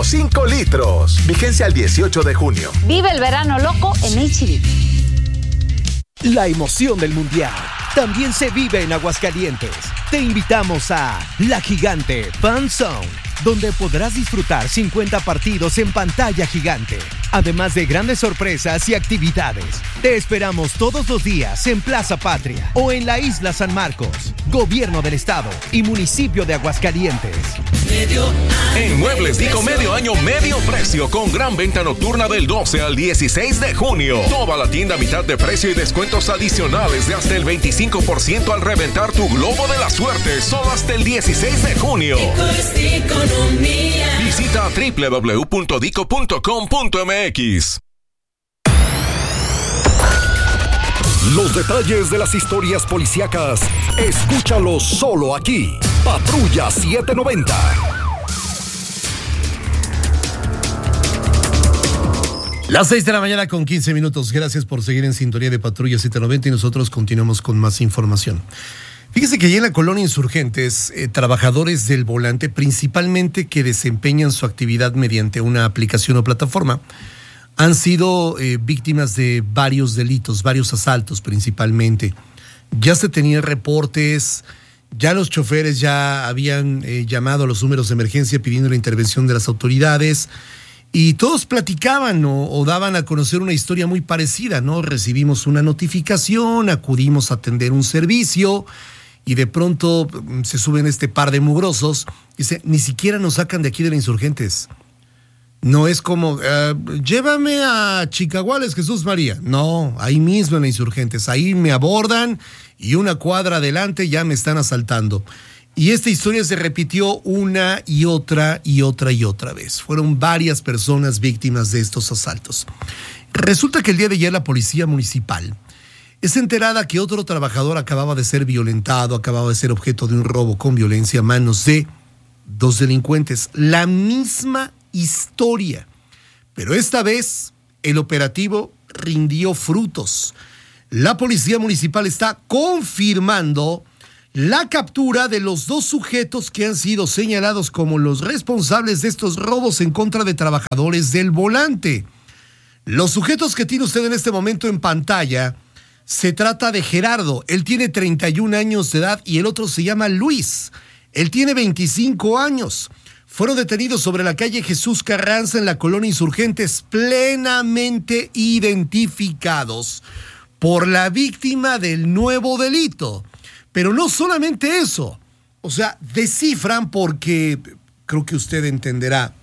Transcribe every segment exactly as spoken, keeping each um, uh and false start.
solo cinco litros. Vigencia al dieciocho de junio. Vive el verano loco en H E B. La emoción del Mundial también se vive en Aguascalientes. Te invitamos a La Gigante Fan Zone, donde podrás disfrutar cincuenta partidos en pantalla gigante, además de grandes sorpresas y actividades. Te esperamos todos los días en Plaza Patria o en la Isla San Marcos, Gobierno del Estado y Municipio de Aguascalientes. En Muebles Dico medio año, medio precio, con gran venta nocturna del doce al dieciséis de junio. Toda la tienda a mitad de precio y descuentos adicionales de hasta el veinticinco por ciento al reventar tu globo de la suerte, solo hasta el dieciséis de junio. Visita doble u doble u doble u punto dico punto com punto m x. Los detalles de las historias policíacas, escúchalos solo aquí. Patrulla setecientos noventa. Las seis de la mañana con quince minutos. Gracias por seguir en sintonía de Patrulla setecientos noventa y nosotros continuamos con más información. Fíjese que allí en la colonia Insurgentes, eh, trabajadores del volante, principalmente que desempeñan su actividad mediante una aplicación o plataforma, han sido eh, víctimas de varios delitos, varios asaltos principalmente. Ya se tenían reportes, ya los choferes ya habían eh, llamado a los números de emergencia pidiendo la intervención de las autoridades y todos platicaban o, o daban a conocer una historia muy parecida, ¿no? Recibimos una notificación, acudimos a atender un servicio y de pronto se suben este par de mugrosos y dice, ni siquiera nos sacan de aquí de la Insurgentes. No es como, uh, llévame a Chicaguales, Jesús María. No, ahí mismo en la Insurgentes. Ahí me abordan y una cuadra adelante ya me están asaltando. Y esta historia se repitió una y otra y otra y otra vez. Fueron varias personas víctimas de estos asaltos. Resulta que el día de ayer la policía municipal es enterada que otro trabajador acababa de ser violentado, acababa de ser objeto de un robo con violencia a manos de dos delincuentes. La misma historia, pero esta vez el operativo rindió frutos. La policía municipal está confirmando la captura de los dos sujetos que han sido señalados como los responsables de estos robos en contra de trabajadores del volante. Los sujetos que tiene usted en este momento en pantalla, se trata de Gerardo. Él tiene treinta y un años de edad y el otro se llama Luis. Él tiene veinticinco años. Fueron detenidos sobre la calle Jesús Carranza en la colonia Insurgentes, plenamente identificados por la víctima del nuevo delito. Pero no solamente eso, o sea, descifran porque creo que usted entenderá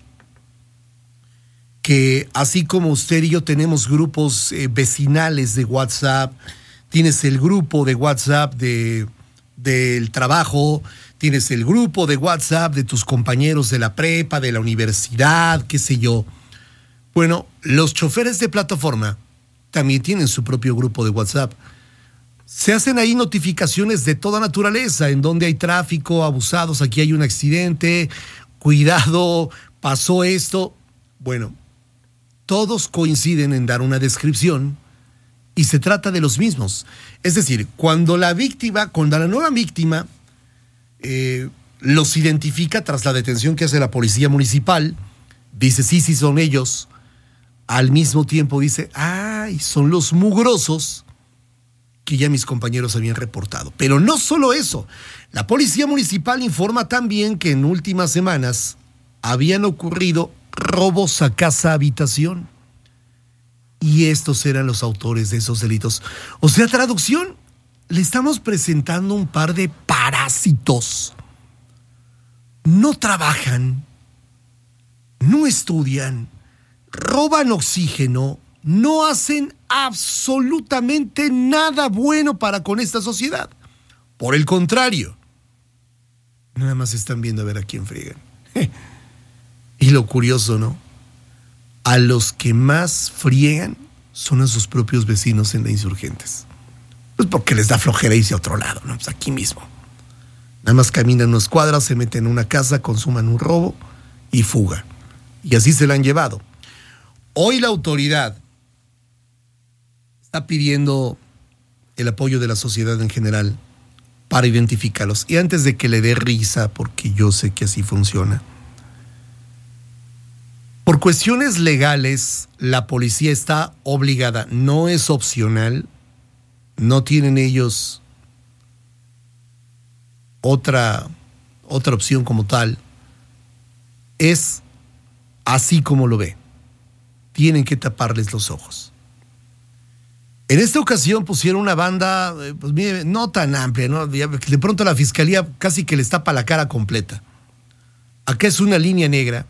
que así como usted y yo tenemos grupos eh, vecinales de WhatsApp, tienes el grupo de WhatsApp de, del trabajo, tienes el grupo de WhatsApp de tus compañeros de la prepa, de la universidad, qué sé yo. Bueno, los choferes de plataforma también tienen su propio grupo de WhatsApp. Se hacen ahí notificaciones de toda naturaleza, en donde hay tráfico, abusados, aquí hay un accidente, cuidado, pasó esto. Bueno, todos coinciden en dar una descripción y se trata de los mismos. Es decir, cuando la víctima, cuando la nueva víctima eh, los identifica tras la detención que hace la policía municipal, dice, sí, sí, son ellos. Al mismo tiempo dice, ay, son los mugrosos que ya mis compañeros habían reportado. Pero no solo eso, la policía municipal informa también que en últimas semanas habían ocurrido robos a casa habitación y estos eran los autores de esos delitos. O sea, traducción, le estamos presentando un par de parásitos. No trabajan, no estudian, roban oxígeno, no hacen absolutamente nada bueno para con esta sociedad. Por el contrario, nada más están viendo a ver a quién friegan. Y lo curioso, ¿no? A los que más friegan son a sus propios vecinos en la Insurgentes. Pues porque les da flojera irse a otro lado, ¿no? Pues aquí mismo. Nada más caminan unas cuadras, se meten en una casa, consuman un robo y fuga. Y así se la han llevado. Hoy la autoridad está pidiendo el apoyo de la sociedad en general para identificarlos. Y antes de que le dé risa, porque yo sé que así funciona, Por cuestiones legales, la policía está obligada, no es opcional, no tienen ellos otra, otra opción como tal. Es así como lo ve. Tienen que taparles los ojos. En esta ocasión pusieron una banda, pues mire, no tan amplia, ¿no? De pronto la fiscalía casi que les tapa la cara completa. Acá es una línea negra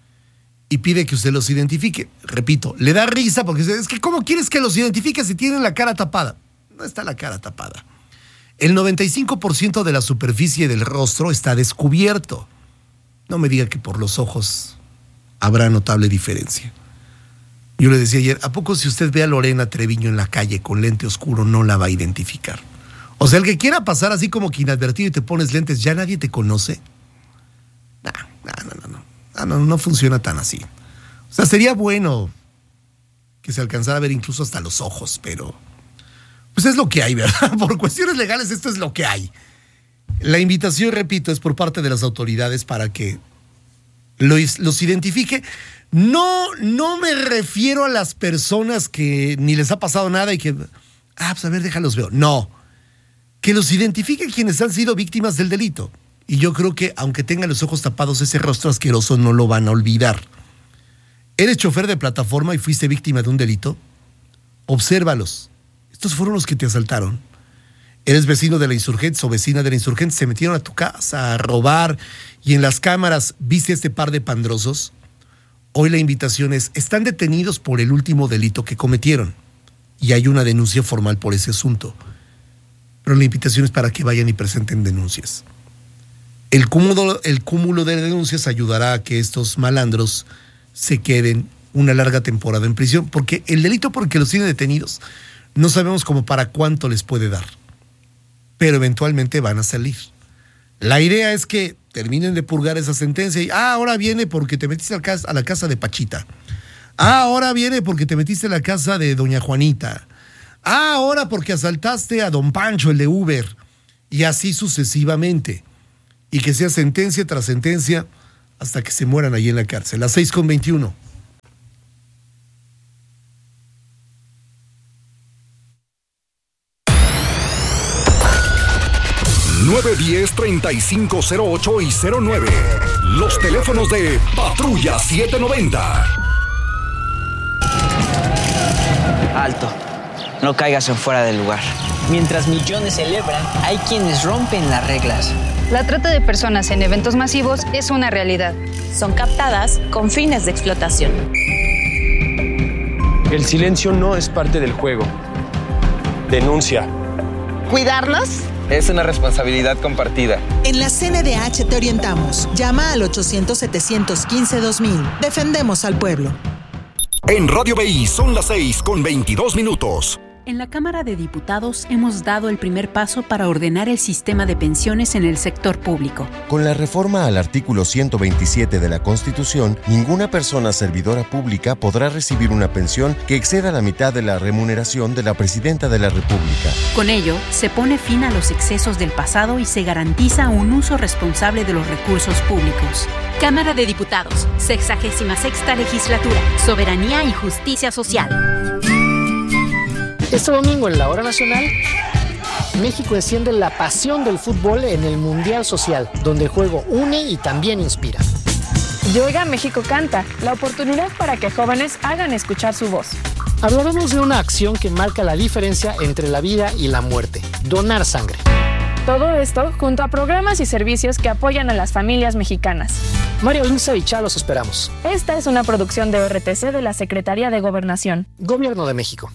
y pide que usted los identifique. Repito, le da risa porque es que ¿cómo quieres que los identifique si tienen la cara tapada? No está la cara tapada. El noventa y cinco por ciento de la superficie del rostro está descubierto. No me diga que por los ojos habrá notable diferencia. Yo le decía ayer, ¿a poco si usted ve a Lorena Treviño en la calle con lente oscuro no la va a identificar? O sea, el que quiera pasar así como que inadvertido y te pones lentes, ¿ya nadie te conoce? No, no, no, no, no, no, no funciona tan así. O sea, sería bueno que se alcanzara a ver incluso hasta los ojos, pero pues es lo que hay, ¿verdad? Por cuestiones legales esto es lo que hay. La invitación, repito, es por parte de las autoridades para que los, los identifique. No, no me refiero a las personas que ni les ha pasado nada y que, ah, pues a ver, déjalos veo. No, que los identifique quienes han sido víctimas del delito. Y yo creo que, aunque tengan los ojos tapados, ese rostro asqueroso no lo van a olvidar. ¿Eres chofer de plataforma y fuiste víctima de un delito? Obsérvalos. Estos fueron los que te asaltaron. ¿Eres vecino de la Insurgentes o vecina de la Insurgentes? Se metieron a tu casa a robar y en las cámaras viste a este par de pandrosos. Hoy la invitación es, están detenidos por el último delito que cometieron y hay una denuncia formal por ese asunto. Pero la invitación es para que vayan y presenten denuncias. El cúmulo, el cúmulo de denuncias ayudará a que estos malandros se queden una larga temporada en prisión, porque el delito por el que los tienen detenidos no sabemos como para cuánto les puede dar, pero eventualmente van a salir. La idea es que terminen de purgar esa sentencia y, ah, ahora viene porque te metiste a la casa de Pachita. Ah, ahora viene porque te metiste a la casa de Doña Juanita. Ah, ahora porque asaltaste a Don Pancho, el de Uber. Y así sucesivamente. Y que sea sentencia tras sentencia hasta que se mueran ahí en la cárcel. Las seis con veintiuno. nueve diez, treinta y cinco cero ocho y cero nueve. Los teléfonos de Patrulla setecientos noventa. Alto. No caigas en fuera del lugar. Mientras millones celebran, hay quienes rompen las reglas. La trata de personas en eventos masivos es una realidad. Son captadas con fines de explotación. El silencio no es parte del juego. Denuncia. ¿Cuidarnos? Es una responsabilidad compartida. En la C N D H te orientamos. Llama al ochocientos, setecientos quince, dos mil. Defendemos al pueblo. En Radio B I son las seis con veintidós minutos. En la Cámara de Diputados hemos dado el primer paso para ordenar el sistema de pensiones en el sector público. Con la reforma al artículo ciento veintisiete de la Constitución, ninguna persona servidora pública podrá recibir una pensión que exceda la mitad de la remuneración de la Presidenta de la República. Con ello, se pone fin a los excesos del pasado y se garantiza un uso responsable de los recursos públicos. Cámara de Diputados, sexagésima sexta legislatura, Soberanía y Justicia Social. Este domingo en la Hora Nacional, México enciende la pasión del fútbol en el Mundial Social, donde el juego une y también inspira. Y Oiga México Canta, la oportunidad para que jóvenes hagan escuchar su voz. Hablaremos de una acción que marca la diferencia entre la vida y la muerte, donar sangre. Todo esto junto a programas y servicios que apoyan a las familias mexicanas. Mario Linza y Chá los esperamos. Esta es una producción de O R T C de la Secretaría de Gobernación. Gobierno de México.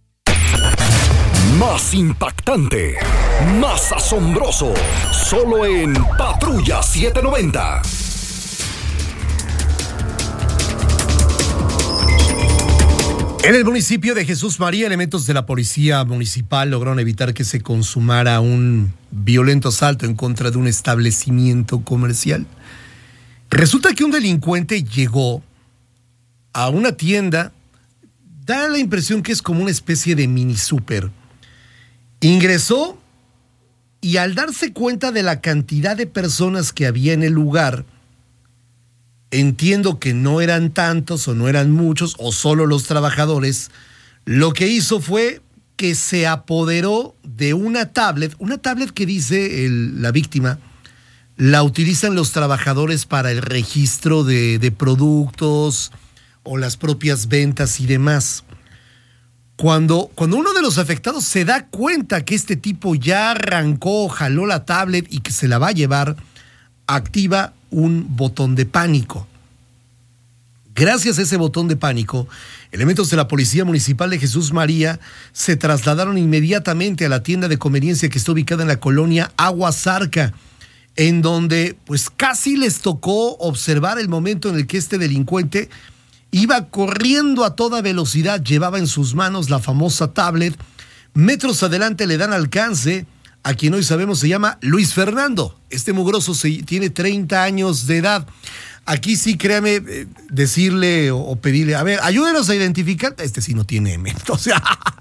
Más impactante, más asombroso, solo en Patrulla setecientos noventa. En el municipio de Jesús María, elementos de la policía municipal lograron evitar que se consumara un violento asalto en contra de un establecimiento comercial. Resulta que un delincuente llegó a una tienda, da la impresión que es como una especie de mini súper. Ingresó y al darse cuenta de la cantidad de personas que había en el lugar, entiendo que no eran tantos o no eran muchos o solo los trabajadores, lo que hizo fue que se apoderó de una tablet, una tablet que dice el, la víctima, la utilizan los trabajadores para el registro de, de productos o las propias ventas y demás. Cuando, cuando uno de los afectados se da cuenta que este tipo ya arrancó, jaló la tablet y que se la va a llevar, activa un botón de pánico. Gracias a ese botón de pánico, elementos de la Policía Municipal de Jesús María se trasladaron inmediatamente a la tienda de conveniencia que está ubicada en la colonia Aguasarca, en donde pues casi les tocó observar el momento en el que este delincuente iba corriendo a toda velocidad, llevaba en sus manos la famosa tablet. Metros adelante le dan alcance a quien hoy sabemos se llama Luis Fernando. Este mugroso se, tiene treinta años de edad. Aquí sí, créame, eh, decirle o, o pedirle, a ver, ayúdenos a identificar. Este sí no tiene M. O sea,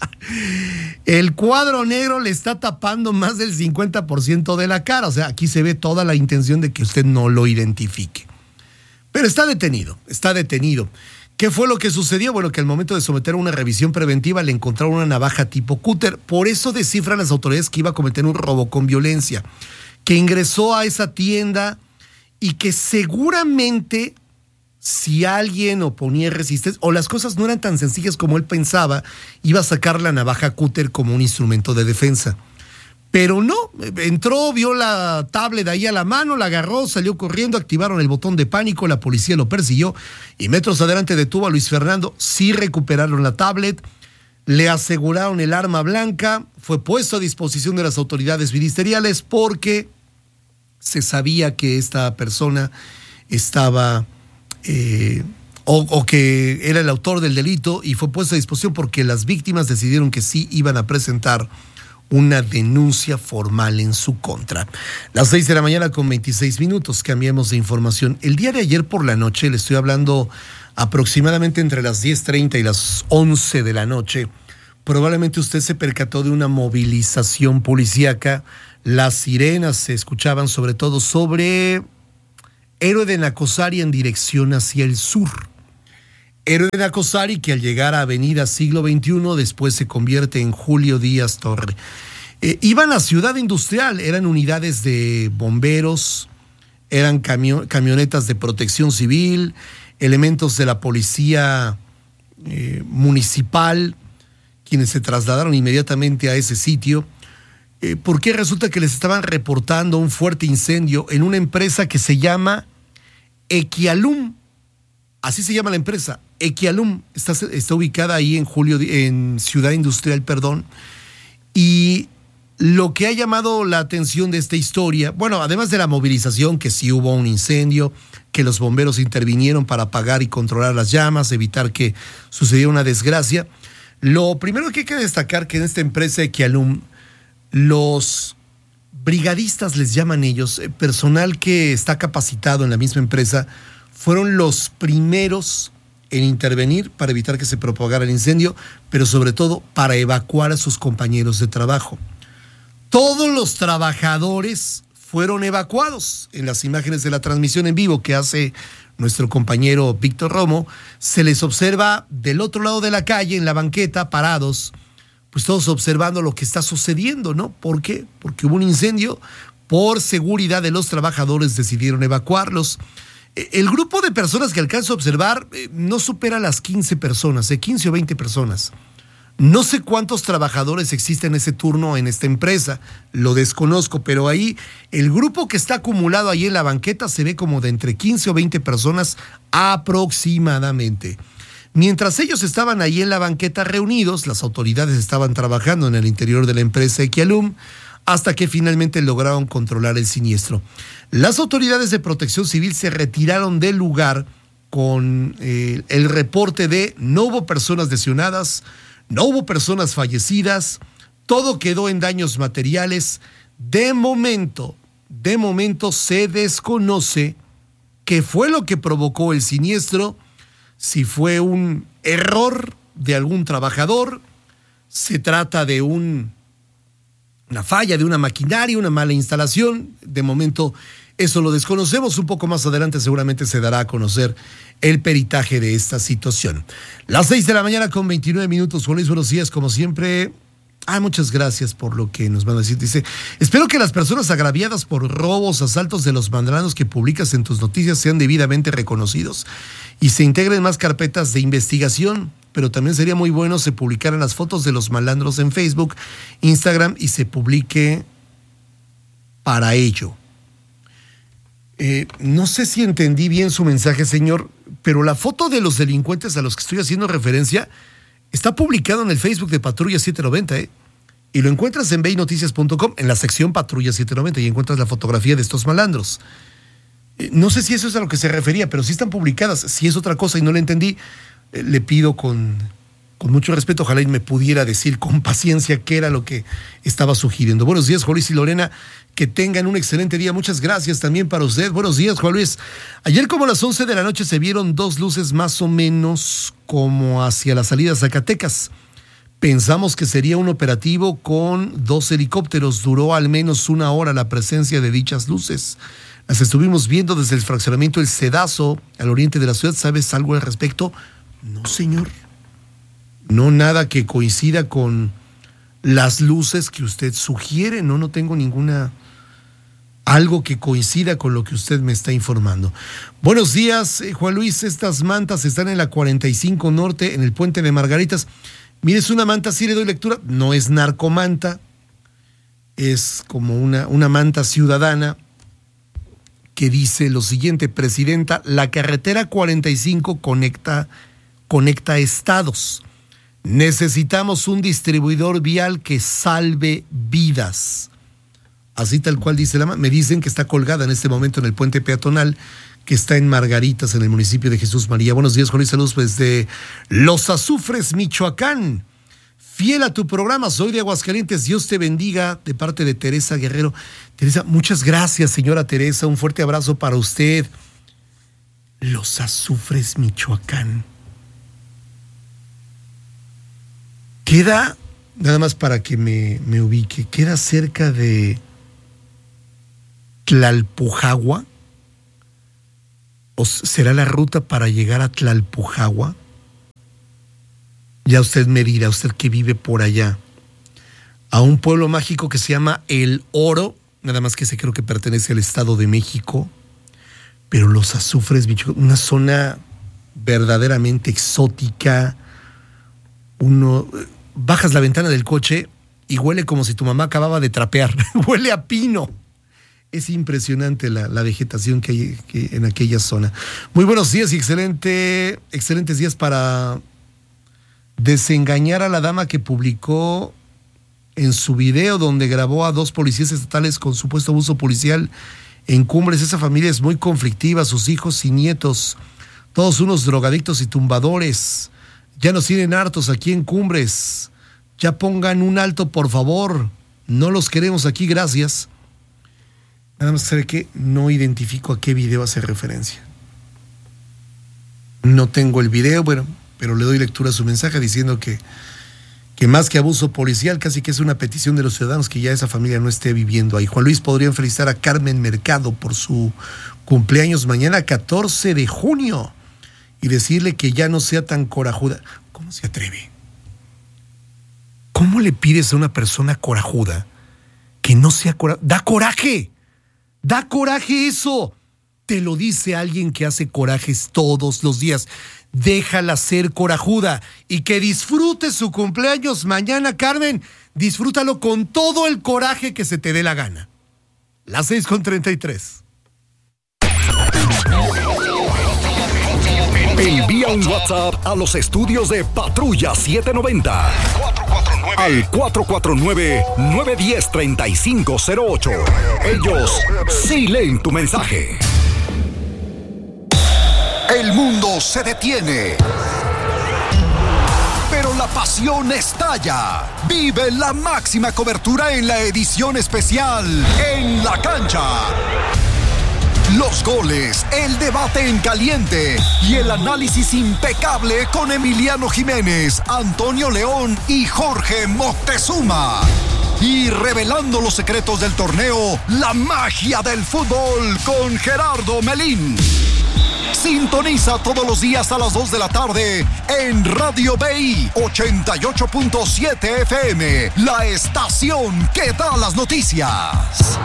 el cuadro negro le está tapando más del cincuenta por ciento de la cara. O sea, aquí se ve toda la intención de que usted no lo identifique. Pero está detenido, está detenido. ¿Qué fue lo que sucedió? Bueno, que al momento de someter a una revisión preventiva le encontraron una navaja tipo cúter. Por eso descifran las autoridades que iba a cometer un robo con violencia, que ingresó a esa tienda y que seguramente si alguien oponía resistencia o las cosas no eran tan sencillas como él pensaba, iba a sacar la navaja cúter como un instrumento de defensa. Pero no, entró, vio la tablet ahí a la mano, la agarró, salió corriendo, activaron el botón de pánico, la policía lo persiguió y metros adelante detuvo a Luis Fernando. Sí recuperaron la tablet, le aseguraron el arma blanca, fue puesto a disposición de las autoridades ministeriales porque se sabía que esta persona estaba eh, o, o que era el autor del delito y fue puesto a disposición porque las víctimas decidieron que sí iban a presentar una denuncia formal en su contra. Las seis de la mañana con veintiséis minutos, cambiemos de información. El día de ayer por la noche, le estoy hablando aproximadamente entre las diez treinta y las once de la noche, probablemente usted se percató de una movilización policíaca. Las sirenas se escuchaban sobre todo sobre Héroe de Nacosari en dirección hacia el sur. Héroe de Nacosari que al llegar a Avenida Siglo veintiuno después se convierte en Julio Díaz Torre. Eh, iban a Ciudad Industrial, eran unidades de bomberos, eran camio- camionetas de protección civil, elementos de la policía eh, municipal, quienes se trasladaron inmediatamente a ese sitio, eh, porque resulta que les estaban reportando un fuerte incendio en una empresa que se llama Equialum. Así se llama la empresa, Equialum, está, está ubicada ahí en Julio, en Ciudad Industrial, perdón. Y lo que ha llamado la atención de esta historia, bueno, además de la movilización, que sí hubo un incendio, que los bomberos intervinieron para apagar y controlar las llamas, evitar que sucediera una desgracia. Lo primero que hay que destacar que en esta empresa Equialum, los brigadistas les llaman ellos, personal que está capacitado en la misma empresa, fueron los primeros en intervenir para evitar que se propagara el incendio, pero sobre todo para evacuar a sus compañeros de trabajo. Todos los trabajadores fueron evacuados. En las imágenes de la transmisión en vivo que hace nuestro compañero Víctor Romo, se les observa del otro lado de la calle, en la banqueta, parados, pues todos observando lo que está sucediendo, ¿no? ¿Por qué? Porque hubo un incendio. Por seguridad de los trabajadores decidieron evacuarlos. El grupo de personas que alcanzo a observar eh, no supera las quince personas, eh, quince o veinte personas. No sé cuántos trabajadores existen en ese turno en esta empresa, lo desconozco, pero ahí el grupo que está acumulado ahí en la banqueta se ve como de entre quince o veinte personas aproximadamente. Mientras ellos estaban ahí en la banqueta reunidos, las autoridades estaban trabajando en el interior de la empresa Equialum, hasta que finalmente lograron controlar el siniestro. Las autoridades de protección civil se retiraron del lugar con eh, el reporte de no hubo personas lesionadas, no hubo personas fallecidas, todo quedó en daños materiales. De momento, de momento se desconoce qué fue lo que provocó el siniestro, si fue un error de algún trabajador, se trata de un... una falla de una maquinaria, una mala instalación. De momento Eso lo desconocemos. Un poco más adelante seguramente se dará a conocer el peritaje de esta situación. Las seis de la mañana con veintinueve minutos. Juan Luis, buenos días, como siempre. Ah, muchas gracias por lo que nos van a decir. Dice, espero que las personas agraviadas por robos, asaltos de los malandros que publicas en tus noticias sean debidamente reconocidos y se integren más carpetas de investigación, pero también sería muy bueno se publicaran las fotos de los malandros en Facebook, Instagram y se publique para ello. Eh, no sé si entendí bien su mensaje, señor, pero la foto de los delincuentes a los que estoy haciendo referencia está publicado en el Facebook de Patrulla setecientos noventa, ¿eh? Y lo encuentras en vei noticias punto com, en la sección Patrulla setecientos noventa, y encuentras la fotografía de estos malandros. Eh, no sé si eso es a lo que se refería, pero sí están publicadas. Si es otra cosa y no le entendí, eh, le pido con, con mucho respeto, ojalá y me pudiera decir con paciencia qué era lo que estaba sugiriendo. Buenos días, Juan Luis y Lorena. Que tengan un excelente día. Muchas gracias también para usted. Buenos días, Juan Luis. Ayer como a las once de la noche se vieron dos luces más o menos como hacia la salida de Zacatecas. Pensamos que sería un operativo con dos helicópteros. Duró al menos una hora la presencia de dichas luces. Las estuvimos viendo desde el fraccionamiento El Cedazo, al oriente de la ciudad. ¿Sabes algo al respecto? No, señor. No, nada que coincida con las luces que usted sugiere. No, no tengo ninguna... algo que coincida con lo que usted me está informando. Buenos días, Juan Luis. Estas mantas están en la cuarenta y cinco Norte, en el Puente de Margaritas. Mire, es una manta, sí le doy lectura. No es narcomanta. Es como una, una manta ciudadana que dice lo siguiente: Presidenta, la carretera cuarenta y cinco conecta, conecta estados. Necesitamos un distribuidor vial que salve vidas. Así tal cual dice la mano. Me dicen que está colgada en este momento en el puente peatonal que está en Margaritas, en el municipio de Jesús María. Buenos días, Juan Luis. Saludos desde Los Azufres, Michoacán. Fiel a tu programa, soy de Aguascalientes. Dios te bendiga, de parte de Teresa Guerrero. Teresa, muchas gracias, señora Teresa. Un fuerte abrazo para usted. Los Azufres, Michoacán. Queda, nada más para que me, me ubique, queda cerca de Tlalpujagua. ¿O será la ruta para llegar a Tlalpujagua? Ya usted me dirá, usted que vive por allá, a un pueblo mágico que se llama El Oro, nada más que ese creo que pertenece al Estado de México, pero Los Azufres, una zona verdaderamente exótica. Uno, bajas la ventana del coche y huele como si tu mamá acababa de trapear, huele a pino. Es impresionante la, la vegetación que hay que, en aquella zona. Muy buenos días y excelente, excelentes días para desengañar a la dama que publicó en su video donde grabó a dos policías estatales con supuesto abuso policial en Cumbres. Esa familia es muy conflictiva, sus hijos y nietos, todos unos drogadictos y tumbadores. Ya nos tienen hartos aquí en Cumbres. Ya pongan un alto, por favor. No los queremos aquí, gracias. Nada más que sabe que no identifico a qué video hace referencia. No tengo el video, bueno, pero le doy lectura a su mensaje diciendo que, que más que abuso policial, casi que es una petición de los ciudadanos que ya esa familia no esté viviendo ahí. Juan Luis, podrían felicitar a Carmen Mercado por su cumpleaños mañana, catorce de junio, y decirle que ya no sea tan corajuda. ¿Cómo se atreve? ¿Cómo le pides a una persona corajuda que no sea corajuda? ¡Da coraje! ¡Da coraje eso! Te lo dice alguien que hace corajes todos los días. Déjala ser corajuda y que disfrute su cumpleaños mañana, Carmen. Disfrútalo con todo el coraje que se te dé la gana. Las seis con treinta y tres. Envía un WhatsApp a los estudios de Patrulla setecientos noventa al cuatro cuatro nueve, nueve uno cero, tres cinco cero ocho. Ellos sí leen tu mensaje. El mundo se detiene, pero la pasión estalla. Vive la máxima cobertura en la edición especial En la Cancha. Los goles, el debate en caliente y el análisis impecable con Emiliano Jiménez, Antonio León y Jorge Moctezuma. y revelando los secretos del torneo La Magia del Fútbol con Gerardo Melín. Sintoniza todos los días a las dos de la tarde en Radio B I ochenta y ocho punto siete F M, la estación que da las noticias.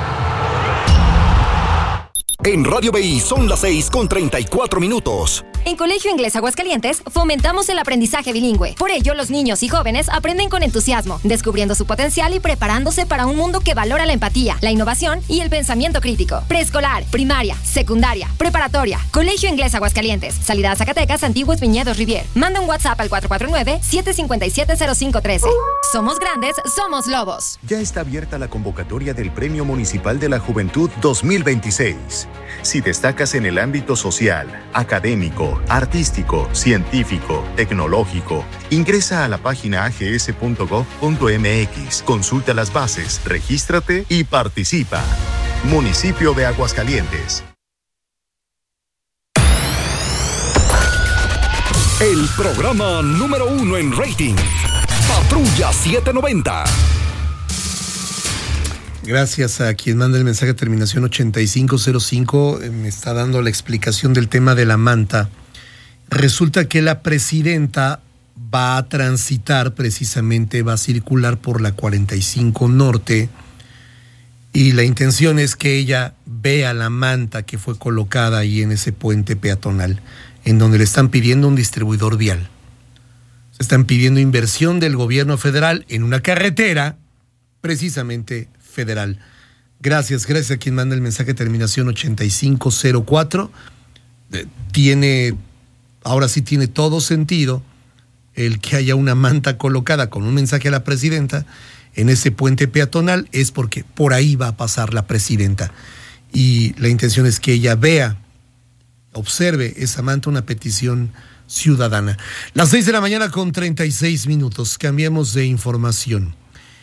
En Radio B I son las seis con treinta y cuatro minutos. En Colegio Inglés Aguascalientes fomentamos el aprendizaje bilingüe. Por ello, los niños y jóvenes aprenden con entusiasmo, descubriendo su potencial y preparándose para un mundo que valora la empatía, la innovación y el pensamiento crítico. Preescolar, primaria, secundaria, preparatoria. Colegio Inglés Aguascalientes. Salida a Zacatecas, Antiguos Viñedos Rivier. Manda un WhatsApp al cuatro cuatro nueve, siete cinco siete, cero cinco uno tres. Somos grandes, somos lobos. Ya está abierta la convocatoria del Premio Municipal de la Juventud dos mil veintiséis. Si destacas en el ámbito social, académico, artístico, científico, tecnológico, ingresa a la página a g s punto gov punto m x, consulta las bases, regístrate y participa. Municipio de Aguascalientes. El programa número uno en rating. Patrulla setecientos noventa. Gracias a quien manda el mensaje de terminación ochenta y cinco cero cinco. Me está dando la explicación del tema de la manta. Resulta que la presidenta va a transitar, precisamente va a circular por la cuarenta y cinco Norte, y la intención es que ella vea la manta que fue colocada ahí en ese puente peatonal, en donde le están pidiendo un distribuidor vial. Se están pidiendo inversión del gobierno federal en una carretera, precisamente federal. Gracias, gracias a quien manda el mensaje de terminación ochenta y cinco cero cuatro. Eh, tiene, ahora sí tiene todo sentido el que haya una manta colocada con un mensaje a la presidenta en ese puente peatonal, es porque por ahí va a pasar la presidenta. Y la intención es que ella vea, observe esa manta, una petición ciudadana. Las seis de la mañana con treinta y seis minutos. Cambiemos de información.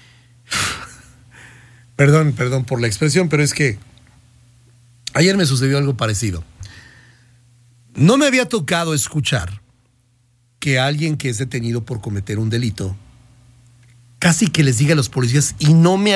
Perdón, perdón por la expresión, pero es que ayer me sucedió algo parecido. No me había tocado escuchar que alguien que es detenido por cometer un delito casi que les diga a los policías, y no me